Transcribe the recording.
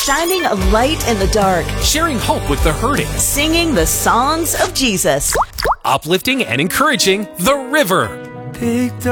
shining a light in the dark, sharing hope with the hurting, singing the songs of Jesus, uplifting and encouraging The River. Picked